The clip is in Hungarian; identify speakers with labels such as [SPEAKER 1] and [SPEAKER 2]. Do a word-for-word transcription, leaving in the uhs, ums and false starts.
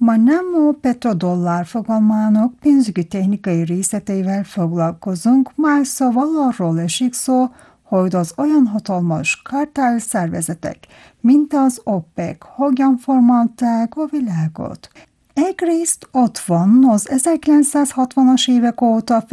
[SPEAKER 1] ma nem a petrodollár fogalmának pénzügyi technikai részleteivel foglalkozunk, más szóval arról esik szó, hogy az olyan hatalmas kartel szervezetek, mint az OPEC, hogyan formálták a világot. Egyrészt ott van az ezerkilencszázhatvanas évek óta